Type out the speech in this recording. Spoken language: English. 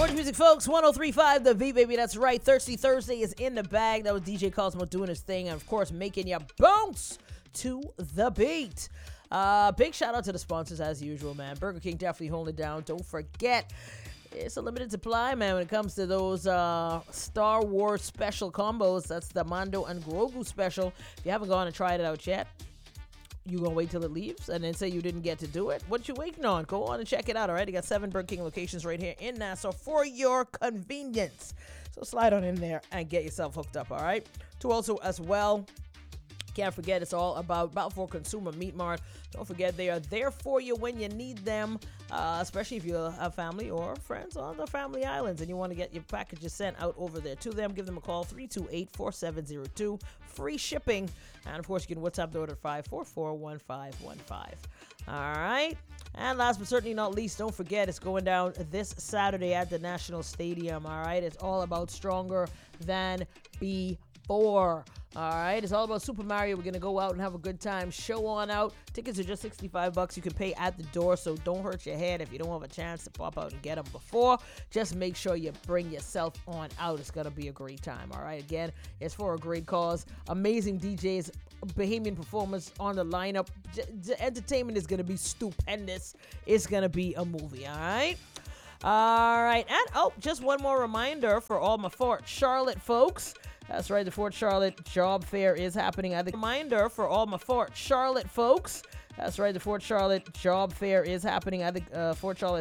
Orange Music, folks. 103.5 The V, baby. That's right. Thirsty Thursday is in the bag. That was DJ Cosmo doing his thing. And, of course, making you bounce to the beat. Big shout out to the sponsors, as usual, man. Burger King definitely holding it down. Don't forget, it's a limited supply, man, when it comes to those Star Wars special combos. That's the Mando and Grogu special. If you haven't gone and tried it out yet, you gonna wait till it leaves and then say you didn't get to do it? What you waiting on? Go on and check it out, all right? You got 7 Burger King locations right here in Nassau for your convenience. So slide on in there and get yourself hooked up, all right? To also, as well, can't forget, it's all about Balfour Consumer Meat Mart. Don't forget, they are there for you when you need them, especially if you have family or friends on the Family Islands and you want to get your packages sent out over there to them. Give them a call, 328-4702. Free shipping. And, of course, you can WhatsApp the order 544-1515. All right? And last but certainly not least, don't forget, it's going down this Saturday at the National Stadium, all right? It's all about stronger than before. All right, it's all about Super Mario. We're going to go out and have a good time. Show on out. Tickets are just $65. You can pay at the door, so don't hurt your head if you don't have a chance to pop out and get them before. Just make sure you bring yourself on out. It's going to be a great time, all right? Again, it's for a great cause. Amazing DJs, Bahamian performance on the lineup. The entertainment is going to be stupendous. It's going to be a movie, all right? All right, and just one more reminder for all my Fort Charlotte folks. That's right, the Fort Charlotte Job Fair is happening. Reminder for all my Fort Charlotte folks. That's right, the Fort Charlotte Job Fair is happening at the Fort Charlotte